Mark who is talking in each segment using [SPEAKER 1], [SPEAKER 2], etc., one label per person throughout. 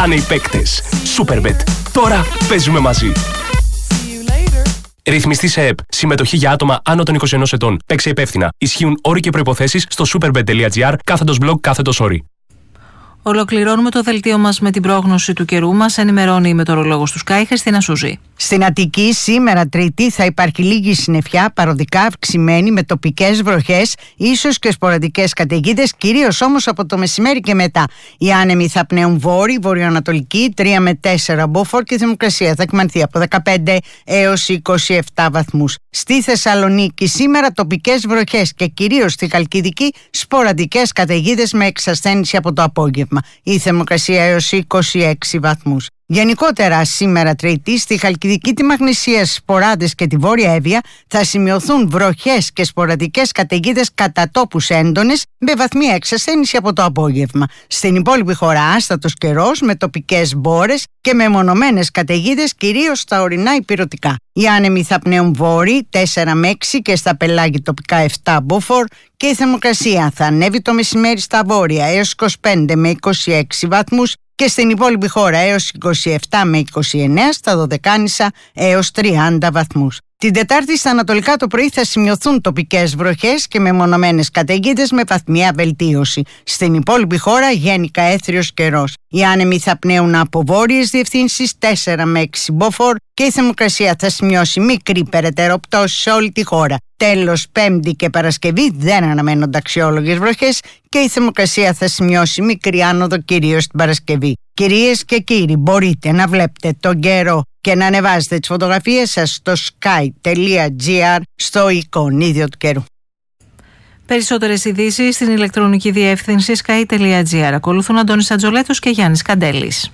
[SPEAKER 1] ζητάνε οι παίκτες. Superbet. Τώρα παίζουμε μαζί. Ρυθμιστή σε ΕΠ. Συμμετοχή για άτομα άνω των 21 ετών. Παίξε υπεύθυνα. Ισχύουν όροι και προϋποθέσεις στο superbet.gr/blog/όροι.
[SPEAKER 2] Ολοκληρώνουμε το δελτίο μας με την πρόγνωση του καιρού μας. Ενημερώνει η μετεωρολόγος του Sky, Χριστίνα Σούζη.
[SPEAKER 3] Στην Αττική σήμερα Τρίτη θα υπάρχει λίγη συννεφιά, παροδικά αυξημένη με τοπικές βροχές, ίσως και σποραδικές καταιγίδες, κυρίως όμως από το μεσημέρι και μετά. Οι άνεμοι θα πνέουν βόρειοι, βορειοανατολικοί, 3 με 4 μποφόρ και η θερμοκρασία θα κυμανθεί από 15 έως 27 βαθμούς. Στη Θεσσαλονίκη σήμερα τοπικές βροχές και κυρίως στη Χαλκιδική σποραδικές καταιγίδες με εξασθένηση από το απόγευμα. Η θερμοκρασία έως 26 βαθμούς. Γενικότερα σήμερα Τρίτη στη Χαλκιδική, τη Μαγνησία, Σποράδες και τη Βόρεια Εύβοια θα σημειωθούν βροχές και σποραδικές καταιγίδες κατά τόπους έντονες με βαθμία εξασθένηση από το απόγευμα. Στην υπόλοιπη χώρα άστατος καιρός με τοπικές μπόρες και με μονομένες καταιγίδες κυρίως στα ορεινά ηπειρωτικά. Οι άνεμοι θα πνέουν βόρειοι 4 με 6 και στα πελάγη τοπικά 7 μποφόρ και η θερμοκρασία θα ανέβει το μεσημέρι στα βόρεια έως 25 με 26 βαθμούς και στην υπόλοιπη χώρα έως 27 με 29, στα Δωδεκάνησα έως 30 βαθμούς. Την Τετάρτη στα ανατολικά το πρωί θα σημειωθούν τοπικές βροχές και μεμονωμένες καταιγίδες με βαθμιαία βελτίωση. Στην υπόλοιπη χώρα γενικά έθριος καιρός. Οι άνεμοι θα πνέουν από βόρειες διευθύνσεις 4 με 6 μποφόρ και η θερμοκρασία θα σημειώσει μικρή περαιτέρω πτώση σε όλη τη χώρα. Τέλος, Πέμπτη και Παρασκευή δεν αναμένονται αξιόλογες βροχές και η θερμοκρασία θα σημειώσει μικρή άνοδο κυρίως την Παρασκευή. Κυρίες και κύριοι, μπορείτε να βλέπετε τον καιρό και να ανεβάζετε τις φωτογραφίες σας στο sky.gr στο εικονίδιο του καιρού.
[SPEAKER 2] Περισσότερες ειδήσεις στην ηλεκτρονική διεύθυνση sky.gr. Ακολουθούν Αντώνης Ατζολέτος και Γιάννης Καντέλης.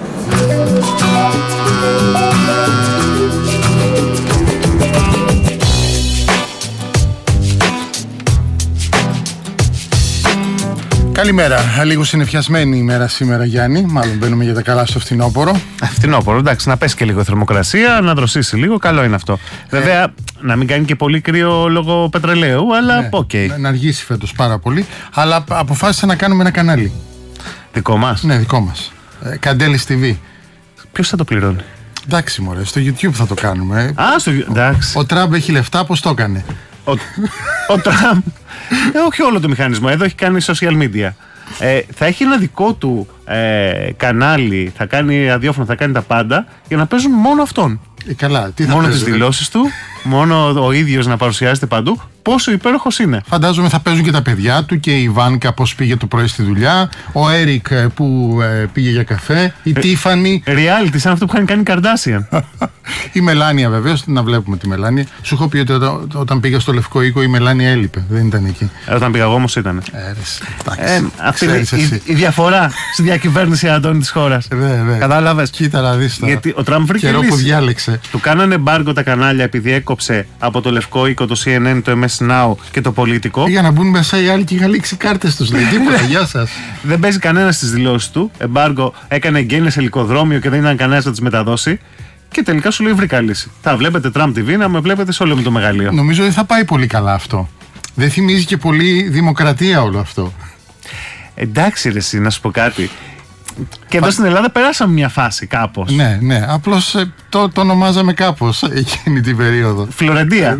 [SPEAKER 4] Καλημέρα. Λίγο συννεφιασμένη ημέρα σήμερα, Γιάννη. Μάλλον μπαίνουμε για τα καλά στο φθινόπωρο.
[SPEAKER 5] Φθινόπωρο, εντάξει, να πέσει και λίγο θερμοκρασία, να δροσίσει λίγο, καλό είναι αυτό. Βέβαια, να μην κάνει και πολύ κρύο λόγω πετρελαίου, αλλά okay.
[SPEAKER 4] Να αργήσει φέτος πάρα πολύ. Αλλά αποφάσισα να κάνουμε ένα κανάλι.
[SPEAKER 5] Δικό μας?
[SPEAKER 4] Ναι, δικό μας. Καντέλης TV.
[SPEAKER 5] Ποιος θα το πληρώνει?
[SPEAKER 4] Εντάξει, μωρέ, στο YouTube θα το κάνουμε.
[SPEAKER 5] Εντάξει.
[SPEAKER 4] Ο Τραμπ έχει λεφτά, πώς το έκανε?
[SPEAKER 5] Ο Τραμπ. Όχι όλο το μηχανισμό, εδώ έχει κάνει social media. Θα έχει ένα δικό του κανάλι, θα κάνει ραδιόφωνο, θα κάνει τα πάντα για να παίζουν μόνο αυτόν.
[SPEAKER 4] Καλά, τι θα
[SPEAKER 5] μόνο τις δηλώσεις του, μόνο ο ίδιος να παρουσιάζεται παντού. Πόσο υπέροχος είναι.
[SPEAKER 4] Φαντάζομαι θα παίζουν και τα παιδιά του και η Βάνκα πώς πήγε το πρωί στη δουλειά, ο Έρικ που πήγε για καφέ, η Τίφανη.
[SPEAKER 5] Reality, σαν αυτό που είχαν κάνει η Καρντάσιαν.
[SPEAKER 4] Η Μελάνια βεβαίως, να βλέπουμε τη Μελάνια. Σου έχω πει ότι όταν πήγα στο Λευκό Οίκο η Μελάνια έλειπε, δεν ήταν εκεί.
[SPEAKER 5] Όταν πήγα εγώ όμως ήταν. Αυτή είναι η διαφορά στη διακυβέρνηση, Αντώνη, της χώρας. Κατάλαβες?
[SPEAKER 4] Κοίτα να δεις τώρα.
[SPEAKER 5] Γιατί ο Τραμπ βρήκε
[SPEAKER 4] καιρό που διάλεξε.
[SPEAKER 5] Του κάνανε εμπάργκο τα κανάλια επειδή έκοψε από το Λευκό Οίκο, το CNN, το MS Now και το Πολιτικό.
[SPEAKER 4] Για να μπουν μέσα οι άλλοι και είχαν λήξει κάρτες τους. Λέει τίποτα, γεια σας.
[SPEAKER 5] Δεν παίζει κανένα στις δηλώσεις του. Εμπάργκο, έκανε εγγένειες σε ελικοδρόμιο και δεν ήταν κανένας να τις μεταδώσει. Και τελικά σου λέει βρήκα λύση. Θα βλέπετε Trump TV, να με βλέπετε σε όλο με το μεγαλείο.
[SPEAKER 4] Νομίζω ότι θα πάει πολύ καλά αυτό. Δεν θυμίζει και πολύ δημοκρατία όλο αυτό.
[SPEAKER 5] Εντάξει, ρε, εσύ, να σου πω κάτι. Και εδώ στην Ελλάδα περάσαμε μια φάση κάπως.
[SPEAKER 4] Ναι. Απλώς το ονομάζαμε κάπως εκείνη την περίοδο.
[SPEAKER 5] Φλωρεντία.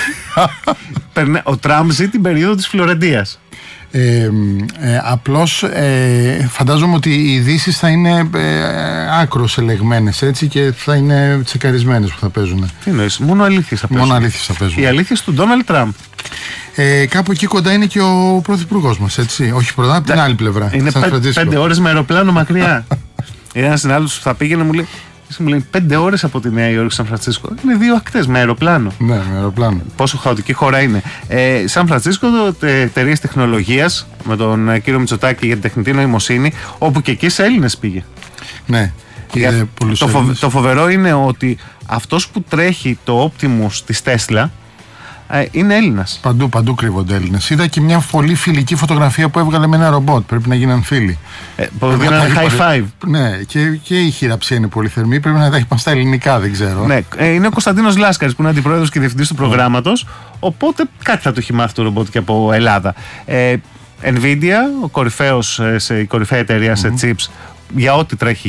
[SPEAKER 5] Ο Τραμπ ζει την περίοδο της Φλωρεντίας.
[SPEAKER 4] Απλώς φαντάζομαι ότι οι ειδήσεις θα είναι άκρως ελεγμένες, έτσι, και θα είναι τσεκαρισμένες που θα παίζουν.
[SPEAKER 5] Τι εννοείς? Μόνο αλήθειες θα παίζουν.
[SPEAKER 4] Μόνο αλήθειες θα παίζουν.
[SPEAKER 5] Οι αλήθειες του Ντόναλντ Τραμπ.
[SPEAKER 4] Κάπου εκεί κοντά είναι και ο πρωθυπουργός μας, έτσι. Όχι πρώτα, από την άλλη πλευρά.
[SPEAKER 5] Είναι 5 ώρες με αεροπλάνο μακριά. Ένας συνάδελφος που θα πήγαινε μου λέει 5 ώρες από τη Νέα Υόρκη Σαν Φρανσίσκο. Είναι 2 ακτές με αεροπλάνο.
[SPEAKER 4] Ναι, με αεροπλάνο.
[SPEAKER 5] Πόσο χαοτική χώρα είναι. Σαν Φρανσίσκο, εταιρείες τεχνολογίας με τον κύριο Μητσοτάκη για την τεχνητή νοημοσύνη, όπου και εκεί σε Έλληνες πήγε.
[SPEAKER 4] Ναι.
[SPEAKER 5] Το φοβερό είναι ότι αυτός που τρέχει το Optimus της Tesla είναι Έλληνας.
[SPEAKER 4] Παντού κρύβονται Έλληνες. Είδα και μια πολύ φιλική φωτογραφία που έβγαλε με ένα ρομπότ. Πρέπει να γίναν φίλοι.
[SPEAKER 5] Δίνανε high five.
[SPEAKER 4] Ναι, και η χειραψία είναι πολύ θερμή. Πρέπει να τα έχει στα ελληνικά, δεν ξέρω.
[SPEAKER 5] Ναι, είναι ο Κωνσταντίνος Λάσκαρης που είναι αντιπρόεδρος και διευθυντής του προγράμματος. Οπότε κάτι θα το έχει μάθει το ρομπότ και από Ελλάδα. Nvidia, η κορυφαία εταιρεία σε chips, για ό,τι τρέχει